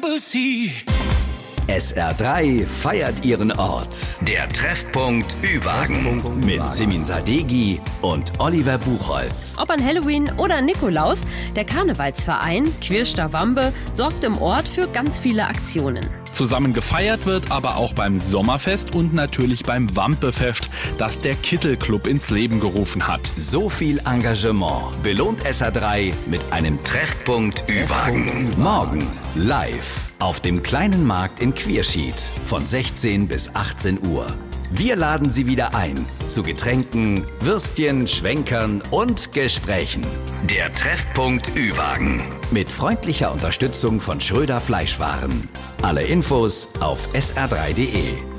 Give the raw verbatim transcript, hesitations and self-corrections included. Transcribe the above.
Debussy. S R drei feiert ihren Ort. Der Treffpunkt Ü-Wagen mit Simin Sadeghi und Oliver Buchholz. Ob an Halloween oder Nikolaus, der Karnevalsverein Quirster Wampe sorgt im Ort für ganz viele Aktionen. Zusammen gefeiert wird aber auch beim Sommerfest und natürlich beim Wampefest, das der Kittel-Club ins Leben gerufen hat. So viel Engagement belohnt S R drei mit einem Treffpunkt Ü-Wagen. Morgen live auf dem kleinen Markt in Quierschied von sechzehn bis achtzehn Uhr. Wir laden Sie wieder ein zu Getränken, Würstchen, Schwenkern und Gesprächen. Der Treffpunkt Ü-Wagen mit freundlicher Unterstützung von Schröder Fleischwaren. Alle Infos auf s r drei punkt de.